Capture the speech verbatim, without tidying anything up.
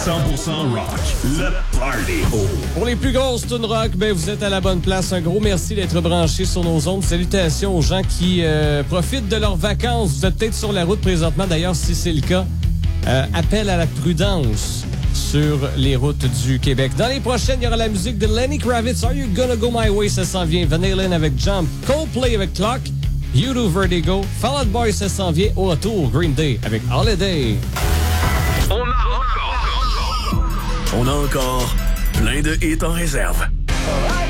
cent pour cent rock, le party. Oh. Pour les plus grosses tunes rock, ben vous êtes à la bonne place. Un gros merci d'être branchés sur nos ondes. Salutations aux gens qui euh, profitent de leurs vacances. Vous êtes peut-être sur la route présentement. D'ailleurs, si c'est le cas, euh, appel à la prudence sur les routes du Québec. Dans les prochaines, il y aura la musique de Lenny Kravitz. Are You Gonna Go My Way? Ça s'en vient. Van Halen avec Jump. Coldplay avec Clock. U deux Vertigo. Fall Out Boy, ça s'en vient. Au retour, Green Day avec Holiday. On a encore... On a encore plein de hits en réserve.